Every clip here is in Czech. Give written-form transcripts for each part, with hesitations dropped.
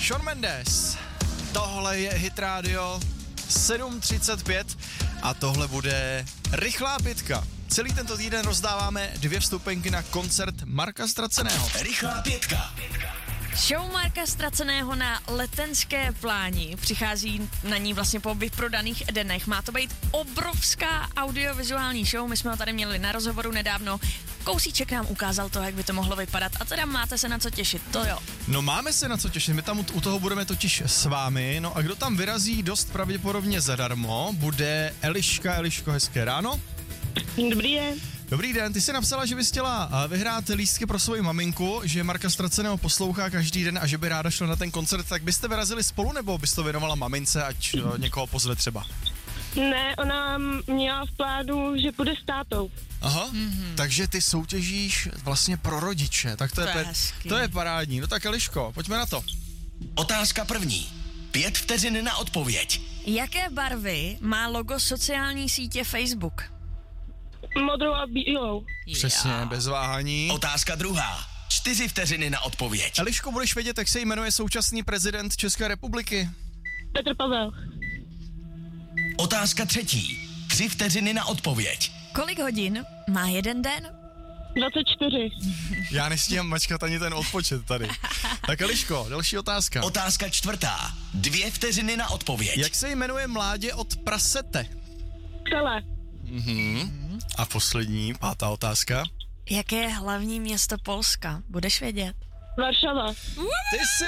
Shawn Mendes. Tohle je Hit Radio 7:35 a tohle bude rychlá pětka. Celý tento týden rozdáváme 2 vstupenky na koncert Marka Straceného. Rychlá pětka. Show Marka Straceného na Letenské pláni přichází na ní vlastně po vyprodaných dnech. Má to být obrovská audiovizuální show, my jsme ho tady měli na rozhovoru nedávno. Kousíček nám ukázal to, jak by to mohlo vypadat a teda máte se na co těšit, to jo. No máme se na co těšit, my tam u toho budeme totiž s vámi, no a kdo tam vyrazí dost pravděpodobně zadarmo, bude Eliška. Eliško, hezké ráno. Dobrý den. Dobrý den, ty jsi napsala, že bys chtěla vyhrát lístky pro svoji maminku, že Marka Straceného poslouchá každý den a že by ráda šla na ten koncert, tak byste vyrazili spolu nebo bys to věnovala mamince, ať někoho pozve třeba? Ne, ona měla v plánu, že půjde s tátou. Aha, takže ty soutěžíš vlastně pro rodiče, tak to je parádní. No tak Eliško, pojďme na to. Otázka první. 5 vteřin na odpověď. Jaké barvy má logo sociální sítě Facebook? Modrou a bílou. Přesně, bez váhání. Otázka druhá. 4 vteřiny na odpověď. Eliško, budeš vědět, jak se jmenuje současný prezident České republiky? Petr Pavel. Otázka třetí. 3 vteřiny na odpověď. Kolik hodin má jeden den? 24. Já nestíhám mačkat ani ten odpočet tady. Tak Eliško, další otázka. Otázka čtvrtá. 2 vteřiny na odpověď. Jak se jmenuje mládě od prasete? Celé. A poslední, 5. otázka. Jaké je hlavní město Polska? Budeš vědět. Varšava. Ty jsi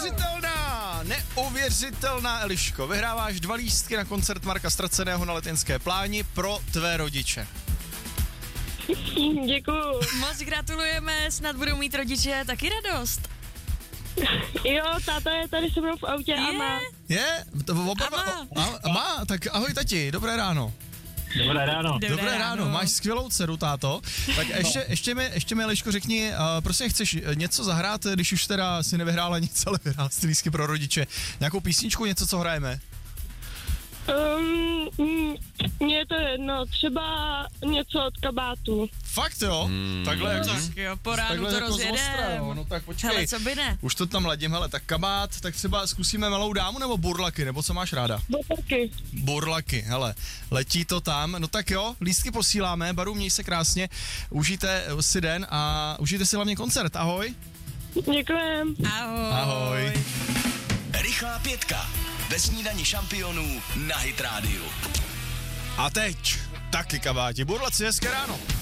neuvěřitelná Eliško. Vyhráváš 2 lístky na koncert Marka Straceného na Letenské pláni pro tvé rodiče. Děkuju. Moc gratulujeme, snad budou mít rodiče taky radost. Jo, táta je tady se mnou v autě a má. Je? Má, tak ahoj tati, dobré ráno. Dobré ráno, máš skvělou dceru, táto. Tak ještě mi Eliško řekni, prosím, chceš něco zahrát, když už teda si nevyhrála nic, ale vyhrála si lístky pro rodiče. Nějakou písničku, něco, co hrajeme? Mně je to jedno, třeba něco od Kabátu. Fakt jo? Takhle jako Tak jo, po ránu to jako rozjedem. no tak počkej. Hele, co by ne? Už to tam ladím, hele, tak Kabát, tak třeba zkusíme Malou dámu nebo Burlaky, nebo co máš ráda? Botarky. Burlaky, hele, letí to tam, no tak jo, lístky posíláme, Baru, měj se krásně, užijte si den a užijte si hlavně koncert, ahoj. Děkujem. Ahoj. Rychlá pětka. Ve snídani šampionů na Hit Radio. A teď taky Kabáti, Burlaci, hezké ráno.